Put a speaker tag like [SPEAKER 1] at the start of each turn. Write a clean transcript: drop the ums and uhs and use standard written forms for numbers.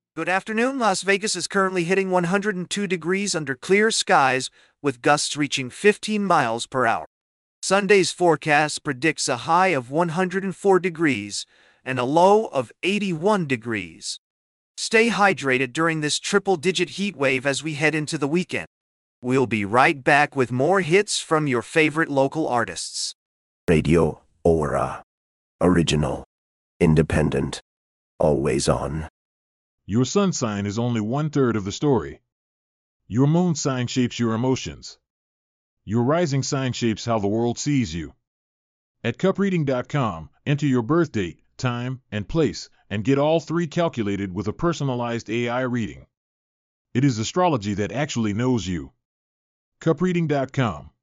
[SPEAKER 1] Good afternoon. Las Vegas is currently hitting 102 degrees under clear skies, with gusts reaching 15 miles per hour. Sunday's forecast predicts a high of 104 degrees and a low of 81 degrees. Stay hydrated during this triple-digit heat wave as we head into the weekend. We'll be right back with more hits from your favorite local artists.
[SPEAKER 2] Radio Aura. Original. Independent. Always on.
[SPEAKER 3] Your sun sign is only 1/3 of the story. Your moon sign shapes your emotions. Your rising sign shapes how the world sees you. At cupreading.com, enter your birth date, time, and place, and get all three calculated with a personalized AI reading. It is astrology that actually knows you. cupreading.com